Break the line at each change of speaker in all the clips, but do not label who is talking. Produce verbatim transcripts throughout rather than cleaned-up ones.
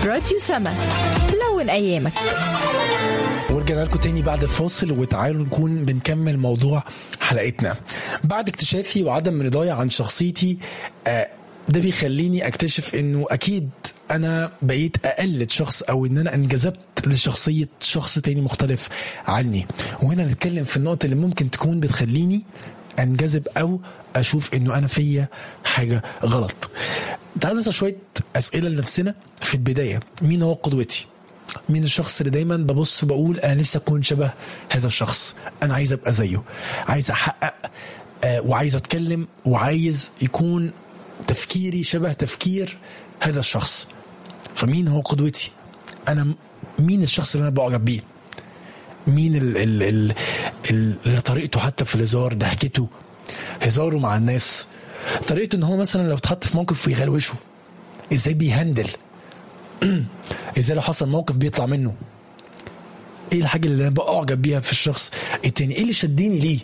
راديو سما، لون أيامك.
ورجعنا لكم تاني بعد الفاصل، وتعالوا نكون بنكمل موضوع حلقتنا. بعد اكتشافي وعدم رضايا عن شخصيتي، آه ده بيخليني اكتشف انه اكيد انا بقيت اقلد شخص، او ان انا انجذبت لشخصية شخص تاني مختلف عني. وهنا نتكلم في النقطة اللي ممكن تكون بتخليني انجذب او اشوف انه انا فيا حاجة غلط. تعالوا نسأل شوية اسئلة لنفسنا في البداية. مين هو قدوتي؟ مين الشخص اللي دايما ببص وبقول انا نفسي اكون شبه هذا الشخص، انا عايز ابقى زيه، عايز احقق آه وعايز اتكلم، وعايز يكون تفكيري شبه تفكير هذا الشخص. فمين هو قدوتي؟ انا مين الشخص اللي انا بعجب بيه؟ مين ال ال ال ال اللي طريقته حتى في الهزار، ضحكته، هزاره مع الناس، طريقته ان هو مثلا لو اتحط في موقف ويغلوشه ازاي بيهندل، ازاي لو حصل موقف بيطلع منه، ايه الحاجة اللي انا بعجب بيها في الشخص التاني، ايه اللي شديني ليه.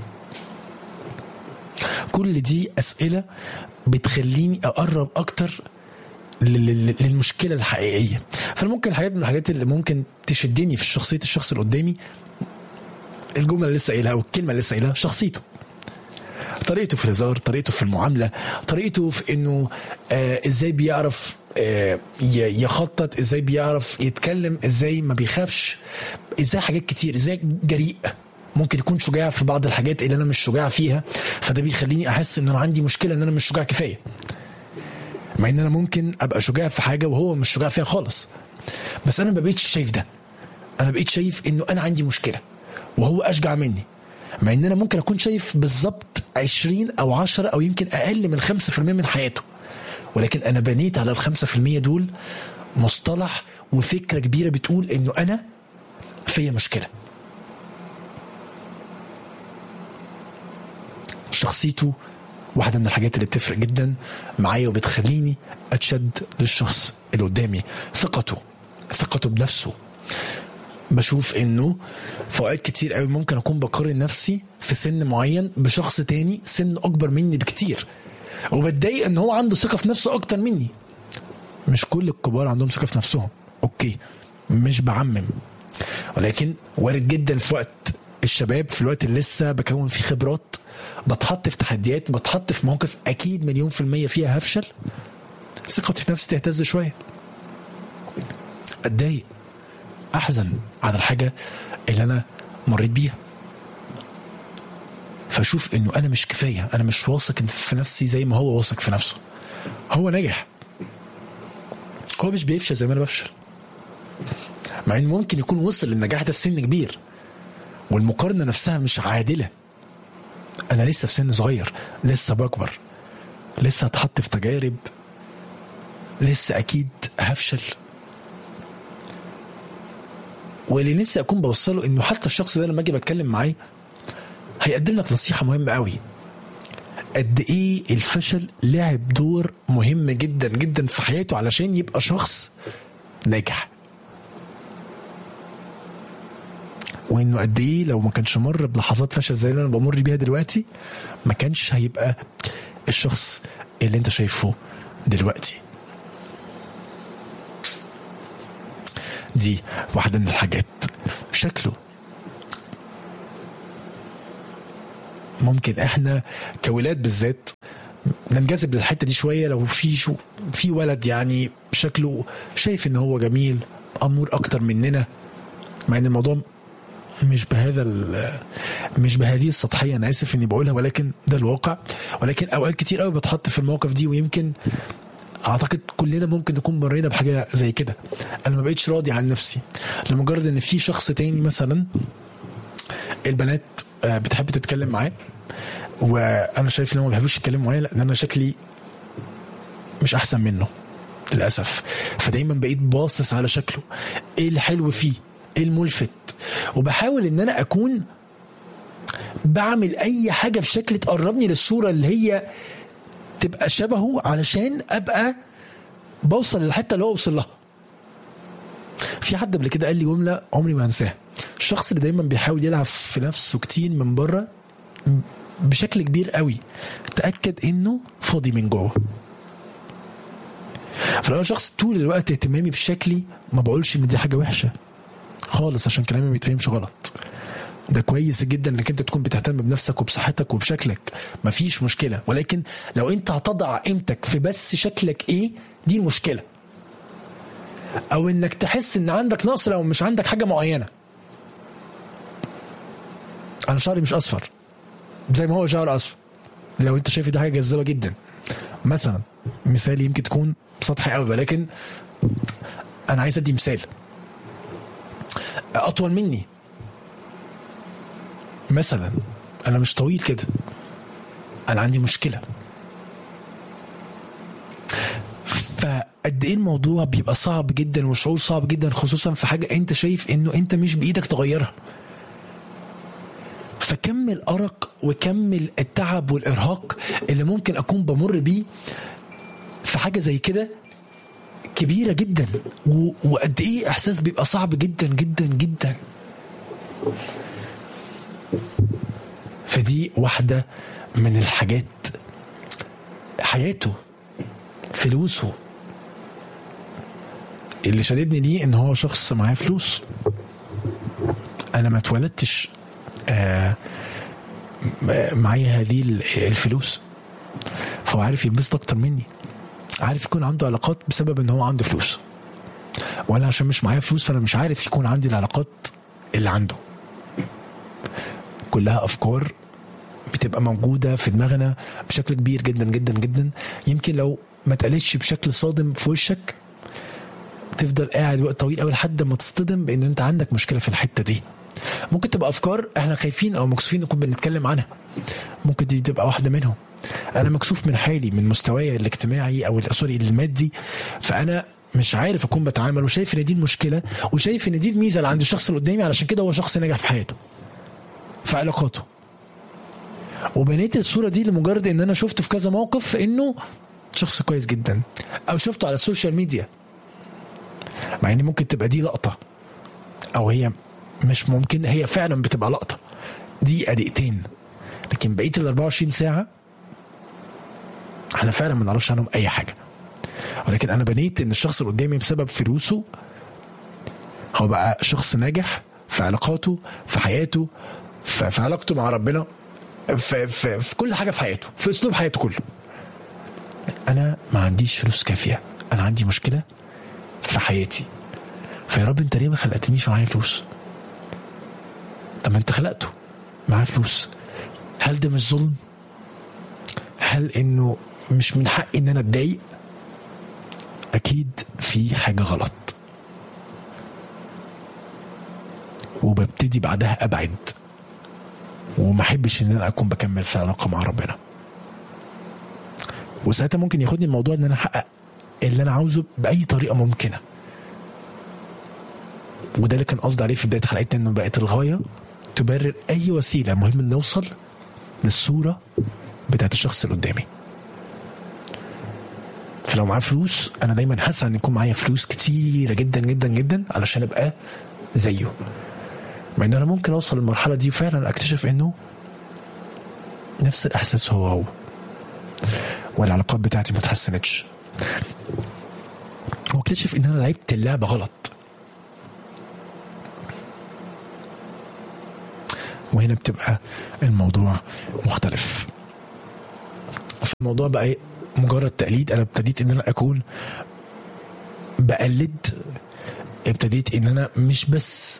كل دي اسئلة بتخليني اقرب اكتر للمشكلة الحقيقية. فممكن الحاجات من الحاجات اللي ممكن تشدني في شخصية الشخص اللي قدامي الجملة اللي لسه قايلها والكلمة اللي لسه قايلها، شخصيته، طريقته في الهزار، طريقته في المعاملة، طريقته في انه آه ازاي بيعرف آه يخطط، ازاي بيعرف يتكلم، ازاي ما بيخافش، ازاي حاجات كتير، ازاي جريء، ممكن يكون شجاع في بعض الحاجات اللي انا مش شجاع فيها. فده بيخليني احس ان انا عندي مشكلة، ان انا مش شجاع كفاية، مع ان انا ممكن ابقى شجاع في حاجة وهو مش شجاع فيها خالص. بس انا ما بقيتش شايف ده، انا بقيت شايف انه انا عندي مشكلة وهو اشجع مني، مع ان انا ممكن اكون شايف بالظبط عشرين او عشرة او يمكن اقل من خمسة في المية من حياته، ولكن انا بنيت على الخمسة في المية دول مصطلح وفكرة كبيرة بتقول انه انا فيا مشكلة. شخصيته واحدة من الحاجات اللي بتفرق جدا معايا وبتخليني اتشد للشخص اللي قدامي. ثقته، ثقته بنفسه. بشوف انه في اوقات كتير قوي ممكن اكون بقارن نفسي في سن معين بشخص تاني سن اكبر مني بكتير، وبتضايق ان هو عنده ثقة في نفسه اكتر مني. مش كل الكبار عندهم ثقة في نفسهم، اوكي، مش بعمم، ولكن وارد جدا في وقت الشباب، في الوقت اللي لسه بكون فيه خبرات، بتحط في تحديات، بتحط في موقف اكيد مليون في المية فيها هفشل، ثقتي في نفسي تهتز شوية، اتضايق، احزن على الحاجة اللي انا مريت بيها. فاشوف انه انا مش كفاية، انا مش واثق في نفسي زي ما هو واثق في نفسه. هو نجح، هو مش بيفشل زي ما انا بفشل، مع انه ممكن يكون وصل للنجاح ده في سن كبير، والمقارنة نفسها مش عادلة. انا لسه في سن صغير، لسه بكبر، لسه هتحط في تجارب، لسه اكيد هفشل. واللي نفسي اكون بوصله انه حتى الشخص ده لما اجي بتكلم معاه هيقدم لك نصيحة مهمة قوي، قد ايه الفشل لعب دور مهم جدا جدا في حياته علشان يبقى شخص ناجح، وانه قد ايه لو ما كانش مر بلحظات فشل زي اللي انا بمر بيها دلوقتي ما كانش هيبقى الشخص اللي انت شايفه دلوقتي. دي واحدة من الحاجات. شكله، ممكن احنا كولاد بالذات ننجذب للحتة دي شوية. لو في شو في ولد يعني شكله شايف ان هو جميل، امور اكتر مننا، مع ان الموضوع مش بهذا مش بهذه السطحية، انا اسف اني بقولها ولكن ده الواقع. ولكن اوقات كتير قوي بتحط في المواقف دي، ويمكن اعتقد كلنا ممكن نكون مرينا بحاجة زي كده. انا ما بقيتش راضي عن نفسي لمجرد ان في شخص تاني مثلا البنات بتحب تتكلم معاه، وانا شايف ان هم ما بيحبوش يتكلموا معايا لان انا شكلي مش احسن منه للاسف. فدايما بقيت باصص على شكله، ايه الحلو فيه، ايه الملفت، وبحاول ان انا اكون بعمل اي حاجة في شكل تقربني للصورة اللي هي تبقى شبهه علشان ابقى بوصل للحتة اللي هو وصل لها. في حد قبل كده قال لي جملة عمري ما هنساها: الشخص اللي دايما بيحاول يلعب في نفسه كتير من بره بشكل كبير قوي، تأكد انه فاضي من جوه. فلو شخص طول الوقت اهتمامي بشكلي، ما بقولش ان دي حاجه وحشه خالص عشان كلامي ما يتفهمش غلط. ده كويس جدا انك انت تكون بتهتم بنفسك وبصحتك وبشكلك، مفيش مشكله. ولكن لو انت هتضع قيمتك في بس شكلك ايه، دي المشكله. او انك تحس ان عندك نقص لو مش عندك حاجه معينه. انا شعري مش اصفر زي ما هو شعر اصفر، لو انت شايف دي حاجه جذابه جدا مثلا، مثال يمكن تكون سطحي قوي، ولكن انا عايز ادي مثال. اطول مني مثلا، انا مش طويل كده، انا عندي مشكله. فقد ايه الموضوع بيبقى صعب جدا وشعور صعب جدا، خصوصا في حاجه انت شايف انه انت مش بايدك تغيرها. فكم الارق وكم التعب والارهاق اللي ممكن اكون بمر بيه في حاجه زي كده كبيره جدا، وقد ايه احساس بيبقى صعب جدا جدا جدا. فدي واحده من الحاجات. حياته، فلوسه، اللي شددني ليه ان هو شخص معاه فلوس. انا ما اتولدتش آه معايا هذه الفلوس، فهو عارف ينبسط اكتر مني، عارف يكون عنده علاقات بسبب ان هو عنده فلوس، وانا عشان مش معايا فلوس فانا مش عارف يكون عندي العلاقات اللي عنده. كلها افكار بتبقى موجودة في دماغنا بشكل كبير جدا جدا جدا، يمكن لو ما تقالتش بشكل صادم في وشك تفضل قاعد وقت طويل قوي لحد ما تصطدم بان انت عندك مشكلة في الحتة دي. ممكن تبقى افكار احنا خايفين او مكسوفين نكون بنتكلم عنها، ممكن دي تبقى واحدة منهم. انا مكسوف من حالي، من مستواي الاجتماعي او سوري المادي، فانا مش عارف اكون بتعامل، وشايف ان دي المشكلة، وشايف ان دي الميزة اللي عند الشخص اللي قدامي، علشان كده هو شخص ناجح في حياته في علاقاته. وبنيت الصورة دي لمجرد ان انا شفته في كذا موقف انه شخص كويس جدا، او شفته على السوشيال ميديا، مع ان ممكن تبقى دي لقطة، او هي مش ممكن، هي فعلا بتبقى لقطة دي دقيقتين، لكن بقية ال أربعة وعشرين ساعة احنا فعلا ما نعرفش عنهم اي حاجة. ولكن انا بنيت ان الشخص اللي قدامي بسبب فلوسه هو بقى شخص ناجح في علاقاته، في حياته، في علاقته مع ربنا، في, في, في كل حاجة في حياته، في اسلوب حياته كله. انا ما عنديش فلوس كافية، انا عندي مشكلة في حياتي، فيا رب انت ليه ما خلقتنيش معايا فلوس؟ طب ما انت خلقته معاه فلوس، هل ده مش ظلم؟ هل انه مش من حقي ان انا اتضايق؟ اكيد في حاجة غلط، وببتدي بعدها ابعد، وما احبش ان انا اكون بكمل في علاقة مع ربنا. وساعتها ممكن ياخدني الموضوع ان انا احقق اللي انا عاوزه باي طريقة ممكنة، وده اللي كان قصدي عليه في بداية حلقتنا، انه بقت الغاية تبرر اي وسيلة، مهم ان نوصل للصورة بتاعت الشخص اللي قدامي. فلو معاه فلوس انا دايما هسعى ان يكون معايا فلوس كتيرة جدا جدا جدا علشان ابقى زيه، مع ان انا ممكن اوصل للمرحلة دي وفعلا اكتشف انه نفس الاحساس هو هو، والعلاقات بتاعتي ما تحسنتش، واكتشف ان انا لعبت اللعبة غلط. وهنا بتبقى الموضوع مختلف. فالموضوع بقى مجرد تقليد. انا ابتديت ان انا اكون بقلد، ابتديت ان انا مش بس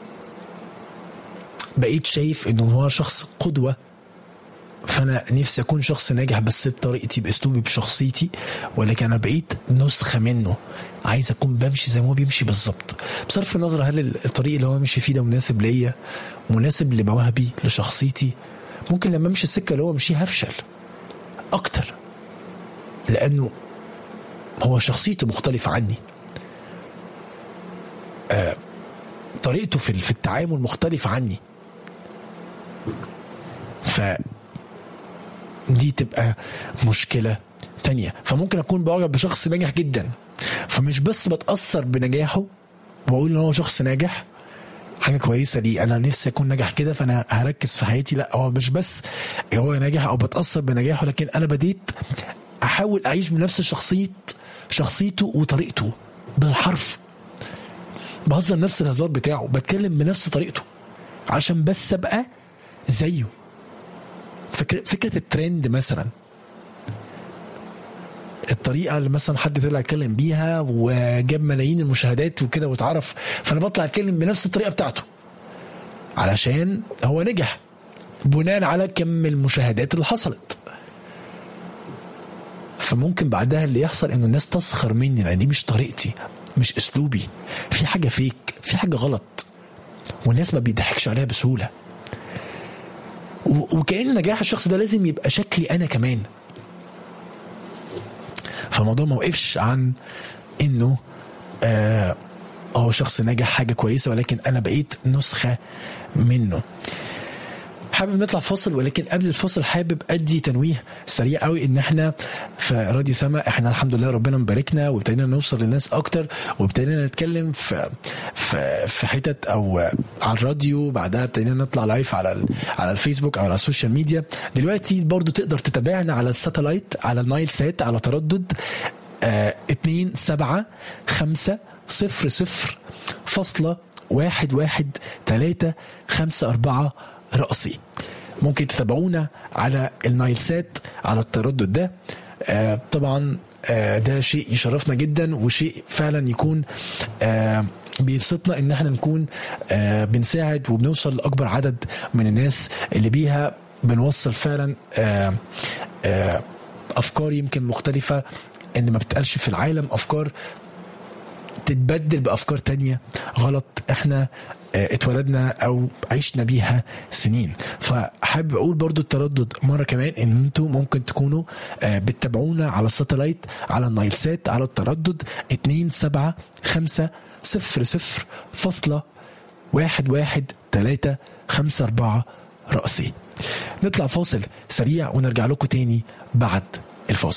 بقيت شايف انه هو شخص قدوة، فانا نفسي اكون شخص ناجح بس بطريقتي، باسلوبي، بشخصيتي، ولكن انا بقيت نسخة منه، عايز اكون بمشي زي ما هو بيمشي بالظبط، بصرف النظر هل الطريق اللي هو مشي فيه ده مناسب ليا، مناسب لمواهبي، لشخصيتي. ممكن لما امشي السكة اللي هو مشيها هفشل اكتر، لانه هو شخصيته مختلفة عني، آه طريقته في في التعامل مختلفة عني، ف دي تبقى مشكلة تانية. فممكن أكون بعجب بشخص ناجح جدا، فمش بس بتأثر بنجاحه وأقول إن هو شخص ناجح، حاجة كويسة لي، أنا نفسي أكون ناجح كده فأنا هركز في حياتي. لا، هو مش بس هو ناجح أو بتأثر بنجاحه، لكن أنا بديت أحاول أعيش بنفس شخصية شخصيته وطريقته بالحرف، بهزر نفس الهزار بتاعه، بتكلم بنفس طريقته عشان بس ابقى زيه. فكرة, فكرة الترند مثلا، الطريقة اللي مثلا حد طلع يتكلم بيها وجاب ملايين المشاهدات وكده واتعرف، فانا بطلع اتكلم بنفس الطريقة بتاعته علشان هو نجح بناء على كم المشاهدات اللي حصلت. فممكن بعدها اللي يحصل انه الناس تسخر مني لان دي مش طريقتي، مش اسلوبي، في حاجة فيك، في حاجة غلط، والناس ما بيضحكش عليها بسهولة. وكأن نجاح الشخص ده لازم يبقى شكلي انا كمان. فالموضوع ما وقفش عن انه آه هو شخص ناجح حاجة كويسة، ولكن انا بقيت نسخة منه. حابب نطلع فاصل، ولكن قبل الفاصل حابب ادي تنويه سريع قوي ان احنا في راديو سما احنا الحمد لله ربنا مباركنا وابتدينا نوصل للناس اكتر، وابتدينا نتكلم في في في حتت او على الراديو، بعدها ابتدينا نطلع لايف على على الفيسبوك او على السوشيال ميديا. دلوقتي برضو تقدر تتابعنا على الساتلايت على النايل سات على تردد اه اتنين سبعة خمسة صفر صفر فاصلة واحد واحد تلاتة خمسة أربعة رأسي. ممكن تتابعونا على النايل سات على التردد ده. آه طبعا آه ده شيء يشرفنا جدا، وشيء فعلا يكون آه بيبسطنا ان احنا نكون آه بنساعد وبنوصل لأكبر عدد من الناس اللي بيها بنوصل فعلا آه آه أفكار يمكن مختلفة ان ما بتقالش في العالم، أفكار تتبدل بأفكار تانية غلط احنا اتولدنا او عشنا بيها سنين. فحابب اقول برضو التردد مرة كمان ان انتوا ممكن تكونوا بتتابعونا على الساتلايت على النايل سات على التردد اتنين سبعة خمسة صفر صفر فاصلة واحد واحد تلاتة خمسة أربعة رأسي. نطلع فاصل سريع ونرجع لكم تاني بعد الفاصل.